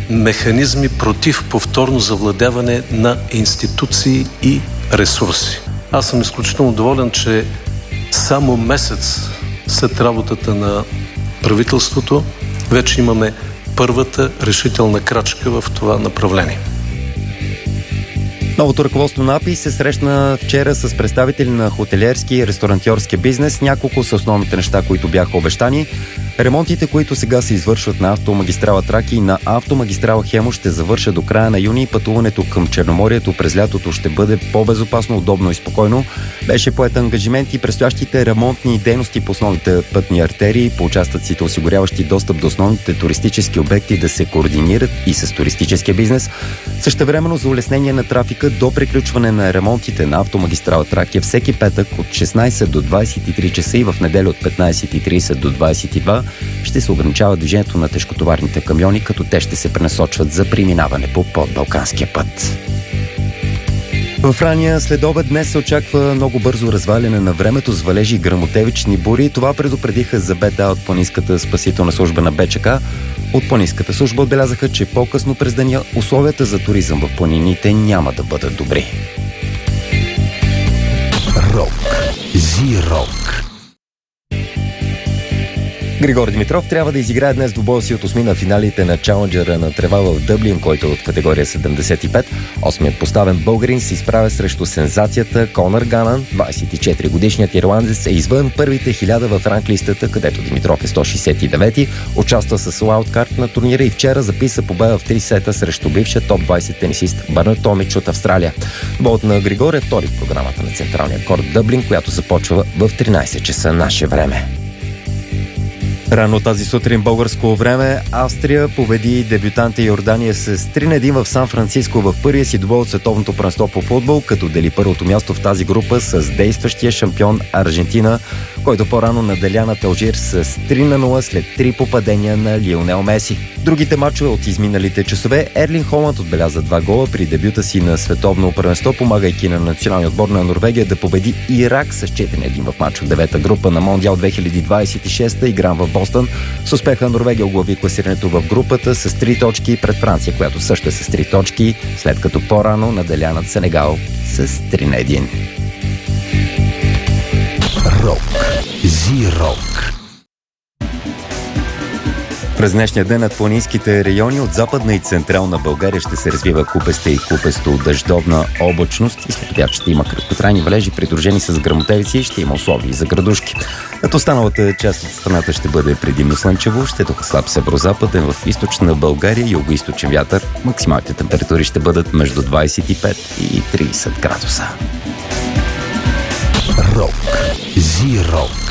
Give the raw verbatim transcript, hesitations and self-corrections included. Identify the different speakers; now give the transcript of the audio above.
Speaker 1: механизми против повторно завладяване на институции и ресурси. Аз съм изключително доволен, че само месец след работата на правителството вече имаме първата решителна крачка в това направление.
Speaker 2: Новото ръководство на АПИ се срещна вчера с представители на хотелиерски и ресторантьорски бизнес. Няколко са основните неща, които бяха обещани. Ремонтите, които сега се извършват на автомагистрала Тракия и на автомагистрала Хемус, ще завършат до края на юни. Пътуването към Черноморието през лятото ще бъде по-безопасно, удобно и спокойно. Беше поет ангажимент и предстоящите ремонтни дейности по основните пътни артерии, по участъците, осигуряващи достъп до основните туристически обекти, да се координират и с туристическия бизнес. Същевременно за улеснение на трафика до приключване на ремонтите на автомагистрала Тракия всеки петък от шестнайсет до двайсет и три часа и в неделя от петнайсет и трийсет до двайсет и два ще се ограничава движението на тежкотоварните камиони, като те ще се пренасочват за преминаване по подбалканския път. В ранния следобед днес се очаква много бързо разваляне на времето с валежи и гръмотевични бури. Това предупредиха за БТА от Планинската спасителна служба на БЧК. От Планинската служба отбелязаха, че по-късно през деня условията за туризъм в планините няма да бъдат добри.
Speaker 3: Рок. Зи-рок.
Speaker 2: Григор Димитров трябва да изиграе днес двубоя си от осми на финалите на Чаленджера на трева в Дъблин, който е от категория седемдесет и пет. Осмият поставен българин се изправя срещу сензацията Конър Ганан. двайсет и четири годишният ирландец е извън първите хиляда в ранглистата, където Димитров е сто шейсет и девети. Участва с лауткарт на турнира и вчера записа победа в три сета срещу бившия топ двайсет тенисист Бърнат Томич от Австралия. Боят на Григор е втори в програмата на централния корт Дъблин, която започва в тринайсет часа наше време. Рано тази сутрин българско време Австрия победи дебютанта Йордания с три на един в Сан-Франциско в първия си двубой от световното първенство по футбол, като дели първото място в тази група с действащия шампион Аржентина, който по-рано наделя на Алжир с три на нула след три попадения на Лионел Меси. Другите мачове от изминалите часове Ерлинг Холанд отбеляза два гола при дебюта си на световно първенство, помагайки на националния отбор на Норвегия да победи Ирак с четири на един в мач от девета група на Мондиал две хиляди двайсет и шеста, игран в Бостън. С успеха Норвегия оглави класирането в групата с три точки пред Франция, която също е с три точки, след като по-рано наделя над Сенегал с три на един.
Speaker 3: Рок. Зи-рок.
Speaker 2: През днешния ден над планинските райони от Западна и Централна България ще се развива купеста и купесто дъждовна облачност и след обяд ще има краткотрайни валежи, придружени с гръмотевици и ще има условия за градушки. Над останалата част от страната ще бъде предимно слънчево, ще духа слаб северозападен, в източна България югоизточен вятър. Максималните температури ще бъдат между двайсет и пет и трийсет градуса.
Speaker 3: Рок. Зи-рок.